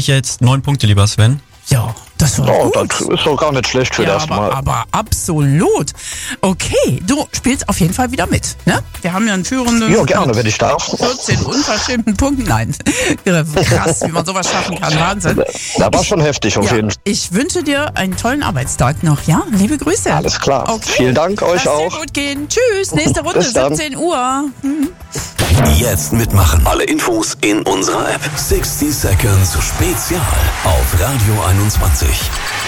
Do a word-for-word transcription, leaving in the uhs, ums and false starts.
ich jetzt neun Punkte, lieber Sven. Ja, das war Oh, gut. das ist doch gar nicht schlecht für ja, das aber, Mal. aber absolut. Okay, du spielst auf jeden Fall wieder mit, ne? Wir haben ja einen führenden... Ja, gerne, wenn ich darf. vierzehn unverschämten Punkten. Nein, krass, wie man sowas schaffen kann. Wahnsinn. Da war schon heftig auf Ja, jeden Fall. ich wünsche dir einen tollen Arbeitstag noch, ja? Liebe Grüße. Alles klar. Okay. Vielen Dank euch Lass auch. dir gut gehen. Tschüss, nächste Runde, Bis dann. siebzehn Uhr. Jetzt mitmachen. Alle Infos in unserer App. sechzig Seconds Spezial auf Radio einundzwanzig.